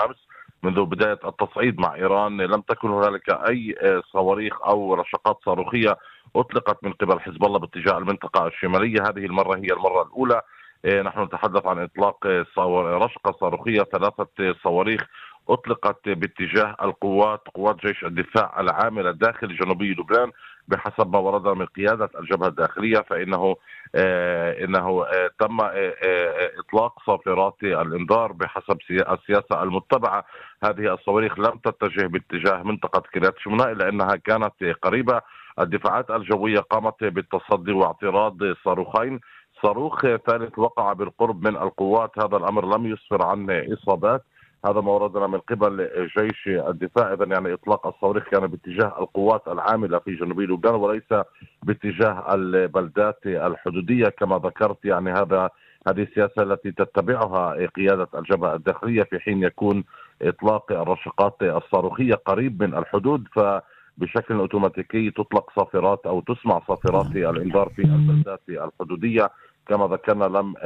أمس منذ بداية التصعيد مع إيران لم تكن هنالك أي صواريخ أو رشقات صاروخية أطلقت من قبل حزب الله باتجاه المنطقة الشمالية. هذه المرة هي المرة الأولى. نحن نتحدث عن إطلاق رشقة صاروخية، 3 صواريخ أطلقت باتجاه قوات جيش الدفاع العاملة داخل جنوبي لبنان بحسب ما ورد من قيادة الجبهة الداخلية، فإنه تم إطلاق صافرات الإنذار بحسب السياسة المتبعة. هذه الصواريخ لم تتجه باتجاه منطقة كريات شموناء إلا أنها كانت قريبة. الدفاعات الجوية قامت بالتصدي واعتراض صاروخين. صاروخ ثالث وقع بالقرب من القوات، هذا الأمر لم يسفر عن إصابات. هذا ما وردنا من قبل جيش الدفاع. إذن يعني إطلاق الصواريخ كان باتجاه القوات العاملة في جنوب لبنان وليس باتجاه البلدات الحدودية كما ذكرت. يعني هذه السياسة التي تتبعها قيادة الجبهة الداخلية في حين يكون إطلاق الرشقات الصاروخية قريب من الحدود، فبشكل أوتوماتيكي تطلق صافرات أو تسمع صافرات الإنذار في البلدات الحدودية. كما ذكرنا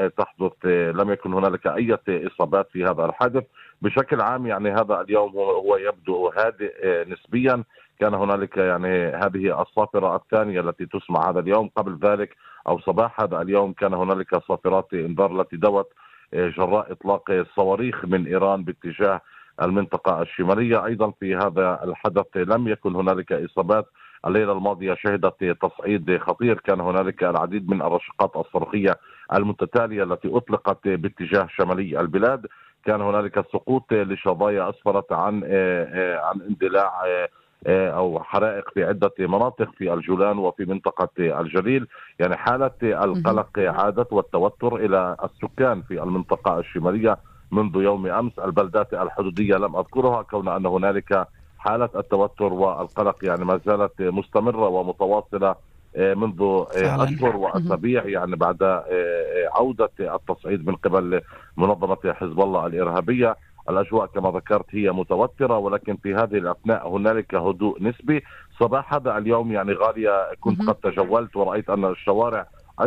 لم يكن هنالك أي إصابات في هذا الحادث. بشكل عام يعني هذا اليوم هو يبدو هادئ نسبيا. كان هنالك يعني هذه الصافرة الثانية التي تسمع هذا اليوم. قبل ذلك أو صباح هذا اليوم كان هنالك صافرات إنذار التي دوت جراء إطلاق الصواريخ من إيران باتجاه المنطقة الشمالية. أيضا في هذا الحدث لم يكن هنالك إصابات. الليلة الماضية شهدت تصعيد خطير، كان هنالك العديد من الرشقات الصاروخية المتتالية التي أطلقت باتجاه شمالي البلاد. كان هنالك سقوط لشظايا أسفرت عن اندلاع أو حرائق في عدة مناطق في الجولان وفي منطقة الجليل. يعني حالة القلق عادت والتوتر إلى السكان في المنطقة الشمالية منذ يوم أمس. البلدات الحدودية لم أذكرها كون أن هنالك حالة التوتر والقلق يعني ما زالت مستمرة ومتواصلة منذ أشهر وأسابيع، يعني بعد عودة التصعيد من قبل منظمة حزب الله الإرهابية. الأجواء كما ذكرت هي متوترة، ولكن في هذه الأثناء هنالك هدوء نسبي. صباح هذا اليوم يعني غالية كنت قد تجولت ورأيت أن الشوارع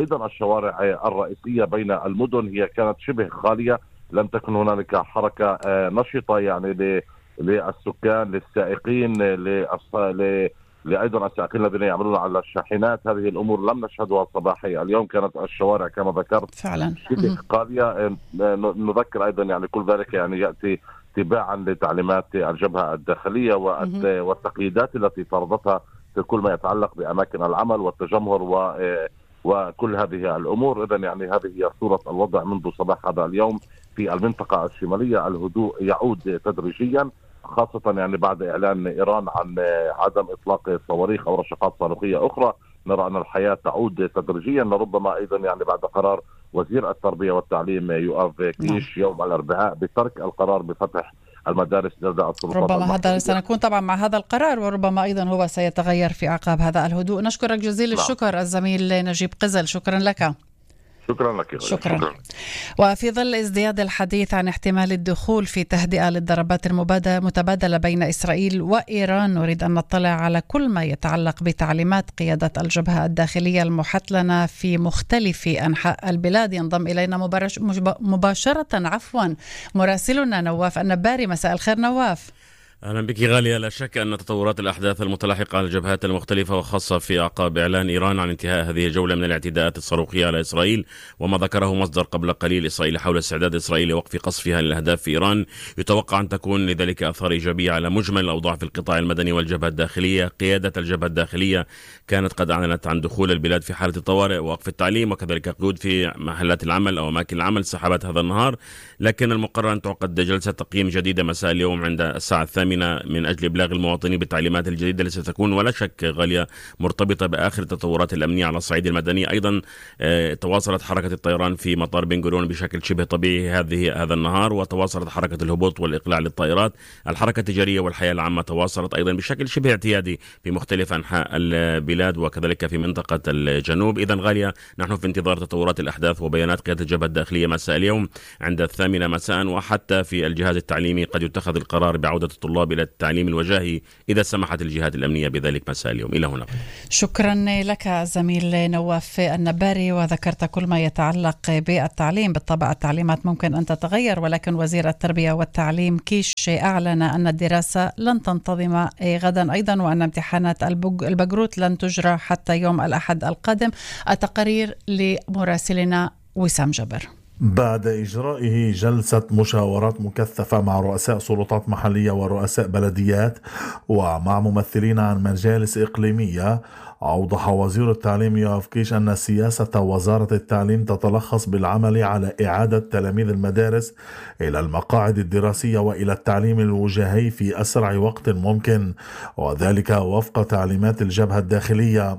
الرئيسية بين المدن هي كانت شبه خالية. لم تكن هنالك حركة نشطة يعني للسكان، للسائقين، أيضا السائقين الذين يعملون على الشاحنات. هذه الأمور لم نشهدها صباحي اليوم. كانت الشوارع كما ذكرت فعلا شبه خالية. نذكر أيضا يعني كل ذلك يعني يأتي تباعا لتعليمات الجبهة الداخلية والتقييدات التي فرضتها في كل ما يتعلق بأماكن العمل والتجمهر وكل هذه الأمور. إذن يعني هذه هي صورة الوضع منذ صباح هذا اليوم في المنطقة الشمالية. الهدوء يعود تدريجيا، خاصة يعني بعد إعلان إيران عن عدم إطلاق صواريخ أو رشقات صاروخية أخرى. نرى أن الحياة تعود تدريجيا، لربما أيضا يعني بعد قرار وزير التربية والتعليم يؤاف كيش يوم الأربعاء بترك القرار بفتح المدارس لدى السلطات. ربما هذا سنكون طبعا مع هذا القرار، وربما أيضا هو سيتغير في أعقاب هذا الهدوء. نشكرك جزيل الشكر الزميل نجيب قزل، شكرا لك. شكرا لك. شكرا. وفي ظل ازدياد الحديث عن احتمال الدخول في تهدئة للضربات المتبادلة بين إسرائيل وإيران، نريد أن نطلع على كل ما يتعلق بتعليمات قيادة الجبهة الداخلية المحتلنة في مختلف أنحاء البلاد. ينضم إلينا مباشرة مراسلنا نواف النباري. مساء الخير نواف. أهلا بك غالية. لا شك أن تطورات الأحداث المتلاحقة على الجبهات المختلفة، وخاصة في أعقاب إعلان إيران عن انتهاء هذه الجولة من الاعتداءات الصاروخية على إسرائيل، وما ذكره مصدر قبل قليل إسرائيل حول استعداد إسرائيل لوقف قصفها للأهداف في إيران، يتوقع أن تكون لذلك آثار إيجابية على مجمل الأوضاع في القطاع المدني والجبهة الداخلية. قيادة الجبهة الداخلية كانت قد أعلنت عن دخول البلاد في حالة الطوارئ ووقف التعليم، وكذلك قيود في محلات العمل أو أماكن العمل سحبت هذا النهار. لكن المقرر أن تعقد جلسة تقييم جديدة مساء اليوم عند الساعة 8 من أجل إبلاغ المواطنين بالتعليمات الجديدة التي ستكون ولا شك غالية مرتبطة بآخر التطورات الأمنية على الصعيد المدني. أيضا تواصلت حركة الطيران في مطار بن غوريون بشكل شبه طبيعي هذا النهار، وتواصلت حركة الهبوط والإقلاع للطائرات. الحركة التجارية والحياة العامة تواصلت أيضا بشكل شبه اعتيادي في مختلف أنحاء البلاد وكذلك في منطقة الجنوب. إذن غالية، نحن في انتظار تطورات الأحداث وبيانات قيادة الجبهة الداخلية مساء اليوم عند 8 مساء، وحتى في الجهاز التعليمي قد يتخذ القرار بعودة الطلاب الخطاب إلى التعليم الوجاهي إذا سمحت الجهات الأمنية بذلك مساء اليوم. إلى هنا. شكرا لك زميل نواف النباري. وذكرت كل ما يتعلق بالتعليم. بالطبع التعليمات ممكن أن تتغير، ولكن وزير التربية والتعليم كيش أعلن أن الدراسة لن تنتظم غدا أيضا، وأن امتحانات البقروت لن تجرى حتى يوم الأحد القادم. التقرير لمراسلنا وسام جبر. بعد إجرائه جلسة مشاورات مكثفة مع رؤساء سلطات محلية ورؤساء بلديات ومع ممثلين عن مجالس إقليمية، أوضح وزير التعليم يوآف كيش أن سياسة وزارة التعليم تتلخص بالعمل على إعادة تلاميذ المدارس إلى المقاعد الدراسية وإلى التعليم الوجاهي في أسرع وقت ممكن، وذلك وفق تعليمات الجبهة الداخلية.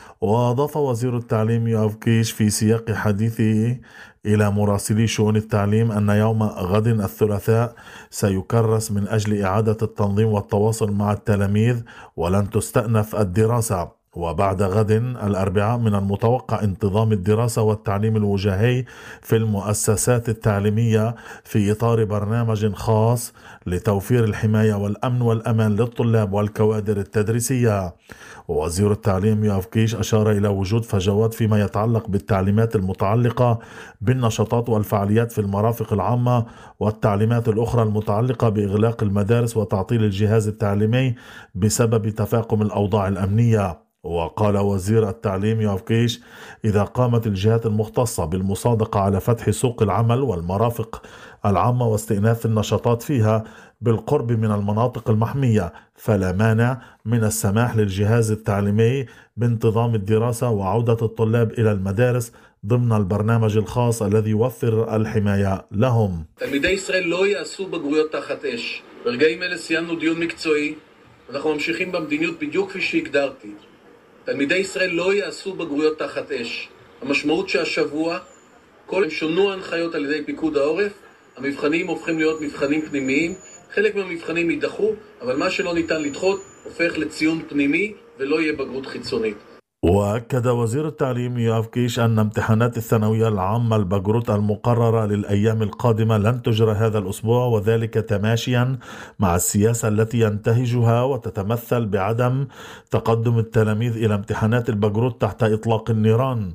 وأضاف وزير التعليم يوآف كيش في سياق حديثه إلى مراسلي شؤون التعليم أن يوم غد الثلاثاء سيكرس من أجل إعادة التنظيم والتواصل مع التلاميذ، ولن تستأنف الدراسة. وبعد غد الأربعاء من المتوقع انتظام الدراسة والتعليم الوجاهي في المؤسسات التعليمية في إطار برنامج خاص لتوفير الحماية والأمن والأمان للطلاب والكوادر التدريسية. ووزير التعليم يوآف كيش أشار إلى وجود فجوات فيما يتعلق بالتعليمات المتعلقة بالنشاطات والفعاليات في المرافق العامة، والتعليمات الأخرى المتعلقة بإغلاق المدارس وتعطيل الجهاز التعليمي بسبب تفاقم الأوضاع الأمنية. وقال وزير التعليم يوآف كيش: إذا قامت الجهات المختصة بالمصادقة على فتح سوق العمل والمرافق العامة واستئناف النشاطات فيها بالقرب من المناطق المحمية، فلا مانع من السماح للجهاز التعليمي بانتظام الدراسة وعودة الطلاب إلى المدارس ضمن البرنامج الخاص الذي يوفر الحماية لهم. תלמידי ישראל לא יעשו בגרויות תחת אש. ברגעים אלה סיימנו דיון מקצועי, אנחנו ממשיכים במדיניות בדיוק כפי שהגדרתי. תלמידי ישראל לא יעשו בגרויות תחת אש. המשמעות שהשבוע כל שונו ההנחיות על ידי פיקוד העורף, המבחנים הופכים להיות מבחנים פנימיים, חלק מהמבחנים יידחו, אבל מה שלא ניתן לדחות הופך לציון פנימי ולא יהיה בגרות חיצונית. وأكد وزير التعليم يوآف كيش أن امتحانات الثانوية العامة البقروت المقررة للأيام القادمة لن تجرى هذا الأسبوع، وذلك تماشيا مع السياسة التي ينتهجها وتتمثل بعدم تقدم التلاميذ إلى امتحانات البقروت تحت إطلاق النيران.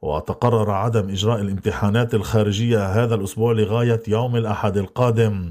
وتقرر عدم إجراء الامتحانات الخارجية هذا الأسبوع لغاية يوم الأحد القادم،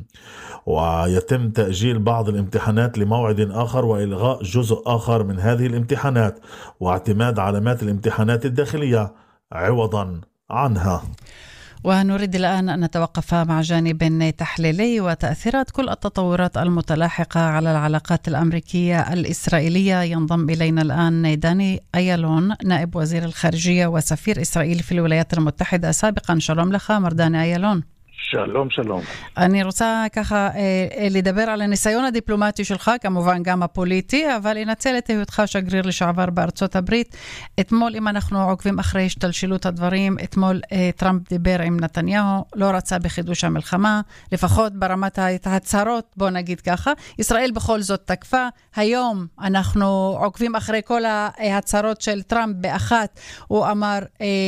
ويتم تأجيل بعض الامتحانات لموعد آخر وإلغاء جزء آخر من هذه الامتحانات واعتماد علامات الامتحانات الداخلية عوضا عنها. ونريد الآن أن نتوقف مع جانب تحليلي وتأثيرات كل التطورات المتلاحقة على العلاقات الأمريكية الإسرائيلية. ينضم إلينا الآن داني أيالون، نائب وزير الخارجية وسفير إسرائيل في الولايات المتحدة سابقا. שלום לך מר דני איילון. שלום, שלום. אני רוצה ככה לדבר על הניסיון הדיפלומטי שלך, כמובן גם הפוליטי, אבל אנצל את היותך שגריר לשעבר בארצות הברית. אתמול, אם אנחנו עוקבים אחרי השתלשלות הדברים, אתמול טראמפ דיבר עם נתניהו, לא רצה בחידוש המלחמה, לפחות ברמת ההצהרות, בוא נגיד ככה. ישראל בכל זאת תקפה. היום אנחנו עוקבים אחרי כל ההצהרות של טראמפ באחת. הוא אמר,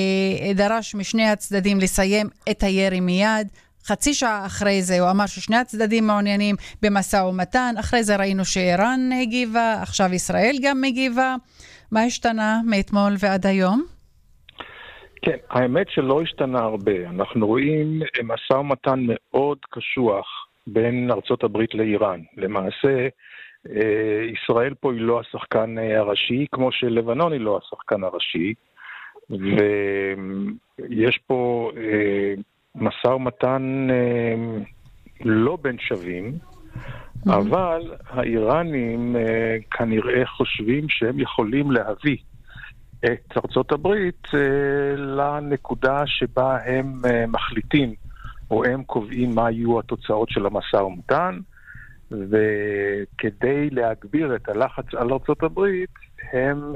דרש משני הצדדים לסיים את הירי מיד. חצי שעה אחרי זה הוא אמר ששני הצדדים מעוניינים במשא ומתן. אחרי זה ראינו שאיראן הגיבה, עכשיו ישראל גם מגיבה. מה השתנה מאתמול ועד היום? כן, האמת שלא השתנה הרבה. אנחנו רואים משא ומתן מאוד קשוח בין ארצות הברית לאיראן. למעשה, ישראל פה היא לא השחקן הראשי, כמו שלבנון היא לא השחקן הראשי. ויש פה משא ומתן לא בין שווים, אבל האיראנים כנראה חושבים שהם יכולים להביא את ארצות הברית לנקודה שבה הם מחליטים או הם קובעים מה יהיו התוצאות של המשא ומתן, וכדי להגביר את הלחץ על ארצות הברית הם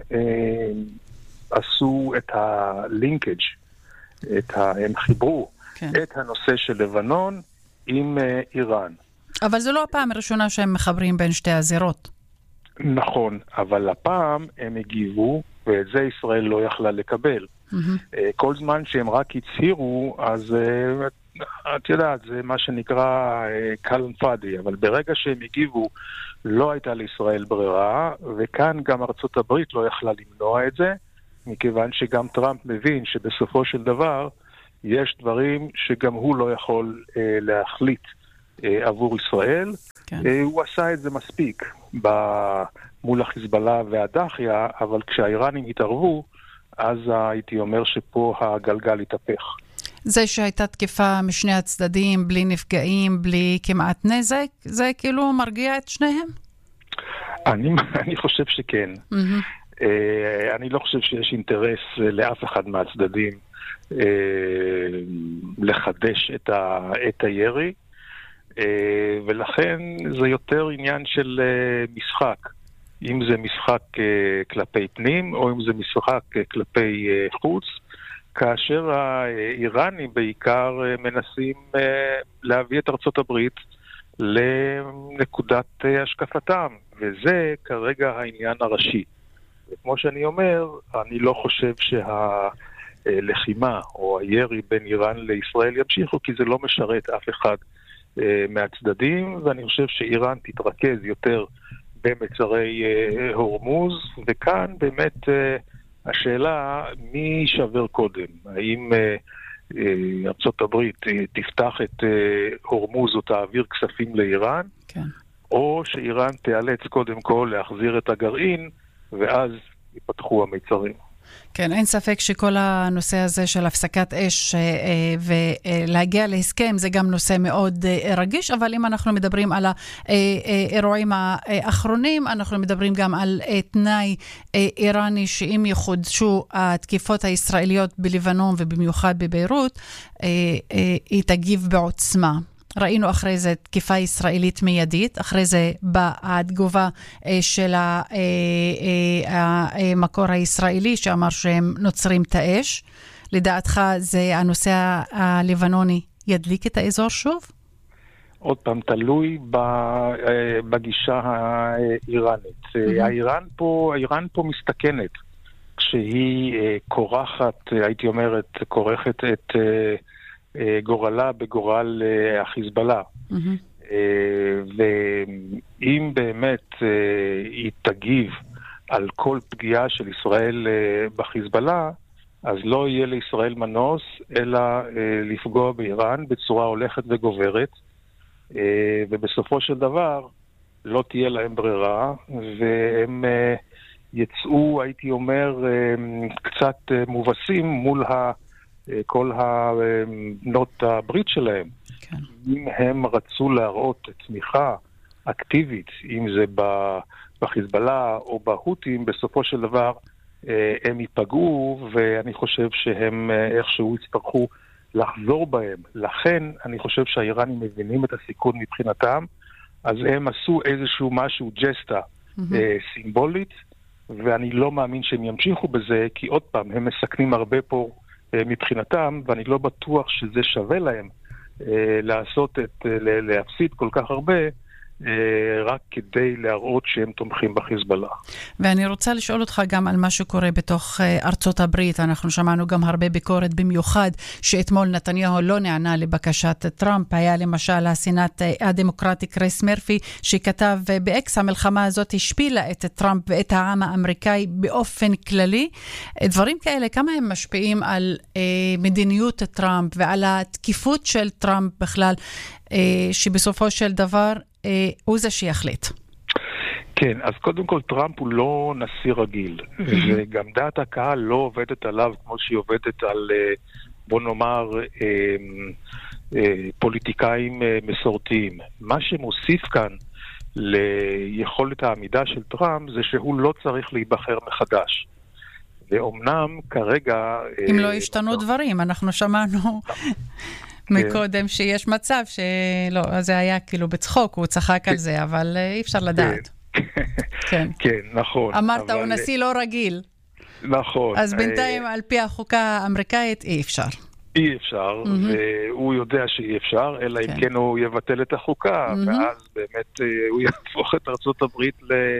עשו את הלינקג', הם חיברו את הנושא של לבנון עם איראן. אבל זו לא הפעם הראשונה שהם מחברים בין שתי הזירות. נכון, אבל הפעם הם הגיבו, ואת זה ישראל לא יכלה לקבל. כל זמן שהם רק הצהירו, אז את יודעת, זה מה שנקרא קלן פאדי, אבל ברגע שהם הגיבו, לא הייתה לישראל ברירה, וכאן גם ארצות הברית לא יכלה למנוע את זה, מכיוון שגם טראמפ מבין שבסופו של דבר יש דברים שגם הוא לא יכול להחליט עבור ישראל. כן. הוא עשה את זה מספיק מול החיזבאללה והדחיה, אבל כשהאיראנים התערבו, אז הייתי אומר שפה הגלגל התהפך. זה שהייתה תקיפה משני הצדדים, בלי נפגעים, בלי כמעט נזק, זה כאילו מרגיע את שניהם? אני חושב שכן. אני לא חושב שיש אינטרס לאף אחד מהצדדים לחדש את הירי, ולכן זה יותר עניין של משחק. אם זה משחק כלפי פנים, או אם זה משחק כלפי חוץ, כאשר האיראנים בעיקר מנסים להביא את ארצות הברית לנקודת השקפתם, וזה כרגע העניין הראשי. וכמו שאני אומר, אני לא חושב שהלחימה או הירי בין איראן לישראל ימשיכו, כי זה לא משרת אף אחד מהצדדים, ואני חושב שאיראן תתרכז יותר במצרי הורמוז, וכאן באמת השאלה מי יישבר קודם, האם ארצות הברית תפתח את הורמוז או תעביר כספים לאיראן, כן. או שאיראן תיאלץ קודם כל להחזיר את הגרעין, ואז ייפתחו המצרים. כן, אין ספק שכל הנושא הזה של הפסקת אש ולהגיע להסכם זה גם נושא מאוד רגיש, אבל אם אנחנו מדברים על האירועים האחרונים, אנחנו מדברים גם על תנאי איראני שאם יחודשו התקיפות הישראליות בלבנון ובמיוחד בביירות, היא תגיב בעוצמה. ראינו אחרי זה תקיפה ישראלית מיידית, אחרי זה באה התגובה של המקור הישראלי שאמר שהם נוצרים את האש. לדעתך זה הנושא הלבנוני ידליק את האזור שוב? עוד פעם, תלוי בגישה האיראנית. האיראן פה מסתכנת כשהיא הייתי אומרת, כורכת את גורלה בגורל החיזבאללה. ואם באמת היא תגיב על כל פגיעה של ישראל בחיזבאללה, אז לא יהיה לישראל מנוס, אלא לפגוע באיראן בצורה הולכת וגוברת, ובסופו של דבר לא תהיה להם ברירה, והם יצאו, הייתי אומר, קצת מובסים מול כל הבנות הברית שלהם. כן. אם הם רצו להראות תמיכה אקטיבית, אם זה בחיזבאללה או בהותים, בסופו של דבר הם ייפגעו, ואני חושב שהם איכשהו יצטרכו לחזור בהם. לכן אני חושב שהאיראנים מבינים את הסיכון מבחינתם, אז הם עשו איזשהו משהו ג'סטה סימבולית, ואני לא מאמין שהם ימשיכו בזה, כי עוד פעם, הם מסכנים הרבה פה מבחינתם, ואני לא בטוח שזה שווה להם להפסיד כל כך הרבה, רק כדי להראות שהם תומכים בחיזבאללה. ואני רוצה לשאול אותך גם על מה שקורה בתוך ארצות הברית. אנחנו שמענו גם הרבה ביקורת, במיוחד שאתמול נתניהו לא נענה לבקשת טראמפ. היה למשל הסנאט הדמוקרטי קריס מרפי שכתב באקס, המלחמה הזאת השפילה את טראמפ ואת העם האמריקאי באופן כללי. דברים כאלה, כמה הם משפיעים על מדיניות טראמפ ועל התקיפות של טראמפ בכלל, שבסופו של דבר הוא זה שיחליט? כן, אז קודם כל טראמפ הוא לא נשיא רגיל, וגם דעת הקהל לא עובדת עליו כמו שהיא עובדת על, בוא נאמר, פוליטיקאים מסורתיים. מה שמוסיף כאן ליכולת העמידה של טראמפ זה שהוא לא צריך להיבחר מחדש. ואומנם כרגע... אם לא השתנו דברים, אנחנו שמענו מקודם שיש מצב שלא, זה היה כאילו בצחוק, הוא צחק על זה, אבל אי אפשר לדעת. כן, נכון. אמרת, הוא נשיא לא רגיל. נכון. אז בינתיים על פי החוקה האמריקאית אי אפשר. אי אפשר, והוא יודע שאי אפשר, אלא אם כן הוא יבטל את החוקה, ואז באמת הוא יהפוך את ארצות הברית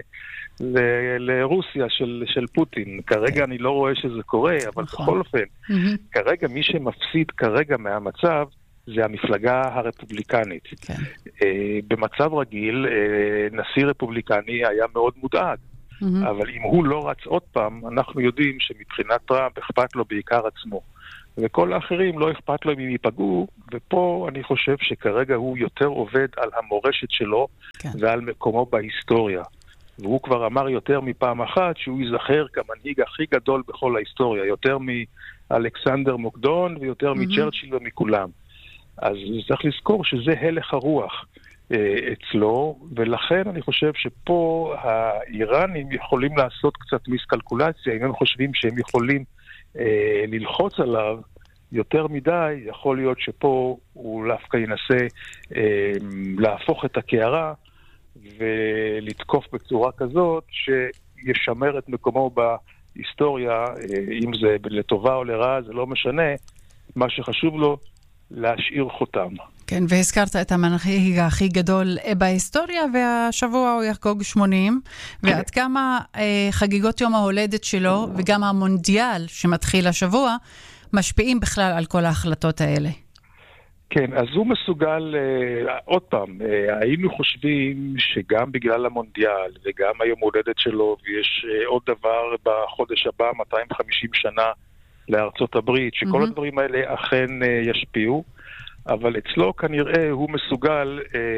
לרוסיה של פוטין. כרגע אני לא רואה שזה קורה, אבל בכל אופן, כרגע מי שמפסיד כרגע מהמצב זה המפלגה הרפובליקנית. כן. במצב רגיל, נשיא רפובליקני היה מאוד מודאג. אבל אם הוא לא רץ עוד פעם, אנחנו יודעים שמבחינת טראמפ אכפת לו בעיקר עצמו. וכל האחרים לא אכפת לו אם ייפגעו, ופה אני חושב שכרגע הוא יותר עובד על המורשת שלו, כן. ועל מקומו בהיסטוריה. והוא כבר אמר יותר מפעם אחת שהוא ייזכר כמנהיג הכי גדול בכל ההיסטוריה, יותר מאלכסנדר מוקדון ויותר מצ'רצ'יל ומכולם. אז צריך לזכור שזה הלך הרוח אצלו, ולכן אני חושב שפה האיראנים יכולים לעשות קצת מיסקלקולציה, אם הם חושבים שהם יכולים ללחוץ עליו יותר מדי, יכול להיות שפה הוא דווקא ינסה להפוך את הקערה ולתקוף בצורה כזאת שישמר את מקומו בהיסטוריה, אם זה לטובה או לרעה, זה לא משנה, מה שחשוב לו להשאיר חותם. כן, והזכרת את המנהיג הכי גדול בהיסטוריה, והשבוע הוא יחגוג 80, ועד כמה חגיגות יום ההולדת שלו, וגם המונדיאל שמתחיל השבוע, משפיעים בכלל על כל ההחלטות האלה. כן, אז הוא מסוגל, עוד פעם, היינו חושבים שגם בגלל המונדיאל, וגם היום ההולדת שלו, ויש עוד דבר בחודש הבא, 250 שנה לארצות הברית, שכל הדברים האלה אכן ישפיעו, אבל אצלו כנראה הוא מסוגל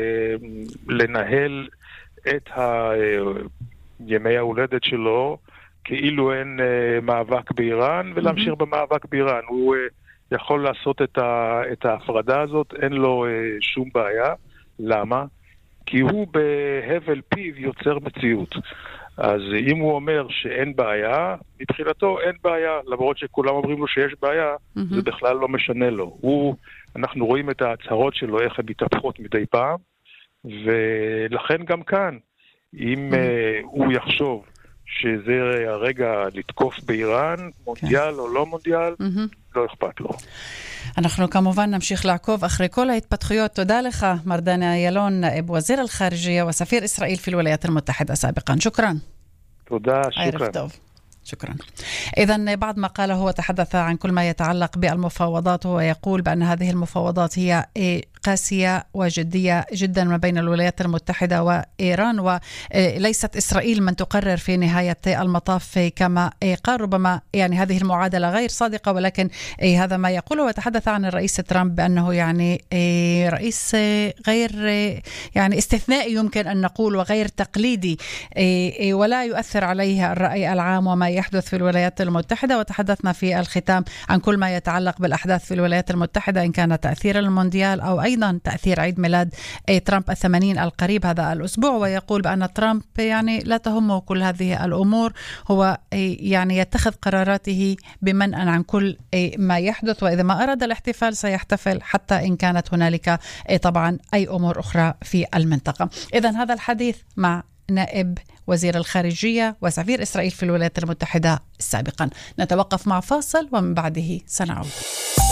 לנהל את ימי ההולדת שלו כאילו אין מאבק באיראן, ולהמשיך במאבק באיראן. הוא יכול לעשות את ההפרדה הזאת, אין לו שום בעיה. למה? כי הוא בהבל פיו יוצר מציאות. אז אם הוא אומר שאין בעיה, מבחינתו אין בעיה, למרות שכולם אומרים לו שיש בעיה, זה בכלל לא משנה לו. אנחנו רואים את ההצהרות שלו, איך הן מתהפכות מדי פעם, ולכן גם כאן, אם הוא יחשוב שזה הרגע לתקוף באיראן, מונדיאל או לא מונדיאל, לא אכפת לו. אנחנו כמובן נמשיך לעקוב אחרי כל ההתפתחויות. תודה לך, מר דני איילון, נائب وزير الخارجية وسفير إسرائيل في الولايات المتحدة سابقا. شكرا. تודה, عرف طוב. شكرا. إذن بعد ما قاله هو تحدث عن كل ما يتعلق بالمفاوضات، ويقول بأن هذه المفاوضات هي قاسية وجدية جدا ما بين الولايات المتحدة وإيران، وليست إسرائيل من تقرر في نهاية المطاف كما قال. ربما يعني هذه المعادلة غير صادقة، ولكن هذا ما يقوله. وتحدث عن الرئيس ترامب بأنه يعني رئيس غير يعني استثنائي يمكن أن نقول، وغير تقليدي، ولا يؤثر عليه الرأي العام وما يحدث في الولايات المتحدة. وتحدثنا في الختام عن كل ما يتعلق بالأحداث في الولايات المتحدة، إن كان تأثير المونديال أو أيضا تأثير عيد ميلاد ترامب 80 القريب هذا الأسبوع. ويقول بأن ترامب يعني لا تهمه كل هذه الأمور، هو يعني يتخذ قراراته بمنأى عن كل ما يحدث، وإذا ما أراد الاحتفال سيحتفل حتى إن كانت هنالك طبعا أي أمور أخرى في المنطقة. إذن هذا الحديث مع نائب وزير الخارجية وسفير إسرائيل في الولايات المتحدة سابقا. نتوقف مع فاصل ومن بعده سنعود.